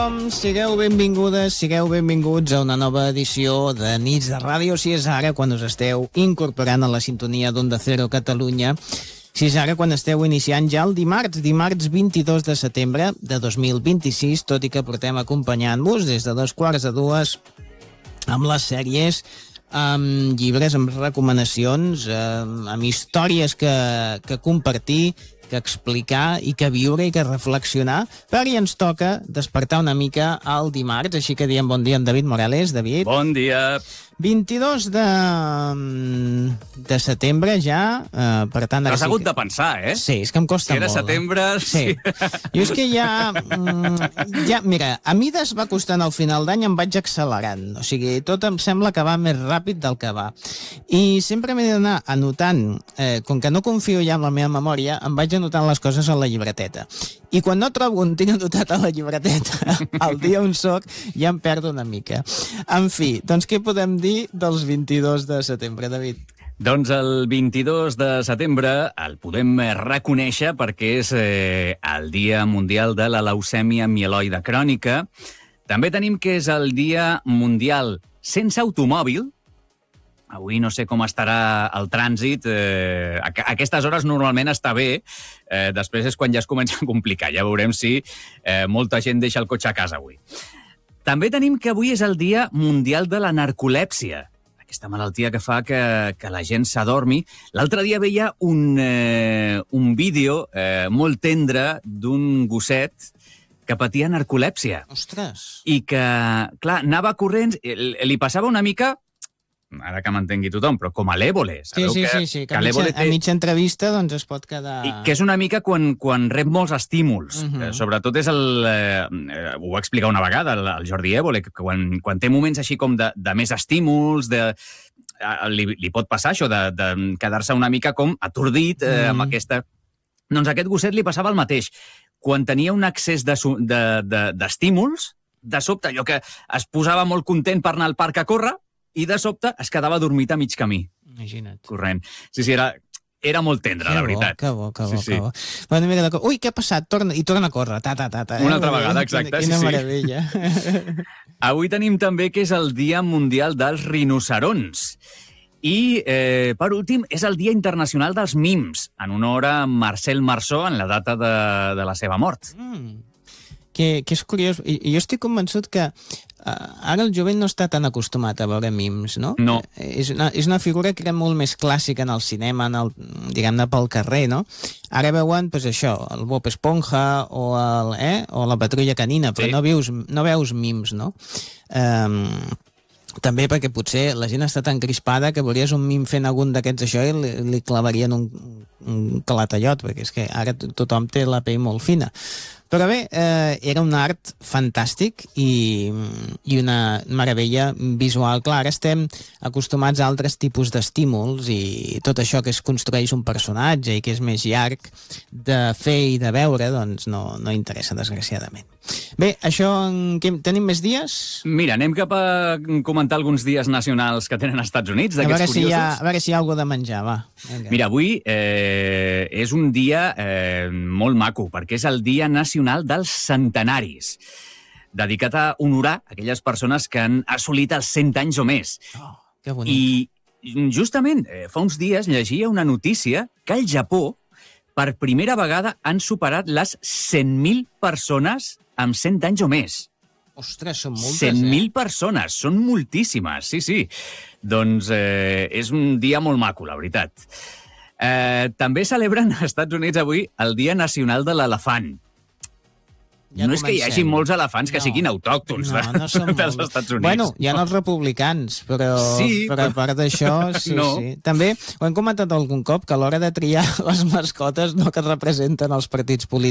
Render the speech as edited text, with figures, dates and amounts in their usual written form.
Sigueu benvingudes, sigueu benvinguts a una nova edició de Nits de Ràdio, si és ara quan us esteu incorporant a la sintonia d'Onda Cero Catalunya, si és ara quan esteu iniciant ja el dimarts 22 de setembre de 2026, tot i que portem acompanyant-vos des de 2:45 amb les sèries, amb llibres, amb recomanacions, amb històries que compartir, que explicar i que viure i que reflexionar, però ja ens toca despertar una mica el dimarts, així que diem bon dia en David Morales. David. Bon dia. 22 de setembre ja, per tant... T'has hagut de pensar, eh? Sí, és que em costa molt. Si era setembre... Sí. Jo és que ja... Mira, a mides va costant al final d'any, em vaig accelerant. O sigui, tot em sembla que va més ràpid del que va. I sempre m'he d'anar anotant, com que no confio ja en la meva memòria, em vaig anotant les coses a la llibreteta. I quan no trobo on tinc anotat a la llibreteta, el dia on soc, ja em perdo una mica. En fi, doncs què podem dir dels 22 de setembre, David? Doncs el 22 de setembre el podem reconèixer perquè és el Dia Mundial de la Leucèmia Mieloide Crònica. També tenim que és el Dia Mundial sense automòbil. Avui no sé com estarà el trànsit. A aquestes hores normalment està bé. Després és quan ja es comença a complicar. Ja veurem si molta gent deixa el cotxe a casa avui. També tenim que avui és el Dia Mundial de la Narcolèpsia. Aquesta malaltia que fa que la gent s'adormi. L'altre dia veia un vídeo molt tendre d'un gosset que patia narcolèpsia. Ostres! I que, clar, anava corrents, li passava una mica... ara que m'entengui tothom, però com a l'Ébola. Sí, que a mitja entrevista doncs es pot quedar... I que és una mica quan rep molts estímuls. Sobretot és ho va explicar una vegada el Jordi Évole, que quan té moments així com de més estímuls, li pot passar això, de quedar-se una mica com atordit amb aquesta... Doncs a aquest gosset li passava el mateix. Quan tenia un excés d'estímuls, de sobte, allò que es posava molt content per anar al parc a córrer, i de sobte es quedava adormit a mig camí. Imagina't. Corrent. Sí, era molt tendre, la veritat. Que bo. Bueno, mira, ui, què ha passat? Torna a córrer. Una altra vegada, exacte. Quina meravella. Avui tenim també que és el Dia Mundial dels Rinocerons. I, per últim, és el Dia Internacional dels Mims, en honor a Marcel Marceau en la data de la seva mort. Que és curiós. I jo estic convençut que ara el jovent no està tan acostumat a veure mims, no? No. És una figura que era molt més clàssica en el cinema, diguem-ne, pel carrer, no? Ara veuen, doncs això, el Bob Esponja o la Patrulla Canina, però sí. no veus mims, no? També perquè potser la gent està tan crispada que veuries un mim fent algun d'aquests això i li clavarien un calatallot, perquè és que ara tothom té la pell molt fina. Però bé, era un art fantàstic i una meravella visual. Clar, ara estem acostumats a altres tipus d'estímuls i tot això que es construeix un personatge i que és més llarg de fer i de veure, doncs no interessa, desgraciadament. Bé, això, tenim més dies? Mira, anem cap a comentar alguns dies nacionals que tenen als Estats Units, d'aquests curiosos. A veure si hi ha alguna de menjar, va. Vinga. Mira, avui és un dia molt maco, perquè és el Dia Nacional dels Centenaris, dedicat a honorar aquelles persones que han assolit els 100 anys o més. Oh, que bonic. I justament fa uns dies llegia una notícia que al Japó, per primera vegada, han superat les 100.000 persones amb 100 anys o més. Ostres, són moltes, 100.000 persones, són moltíssimes, sí. Doncs és un dia molt maco, la veritat. També celebren als Estats Units avui el Dia Nacional de l'Elefant. Ja no és que hi hagi molts elefants que siguin autòctons dels Estats Units. Bueno, hi ha els republicans, però a part d'això, sí. També ho hem comentat algun cop, que a l'hora de triar les mascotes no que representen els partits polítics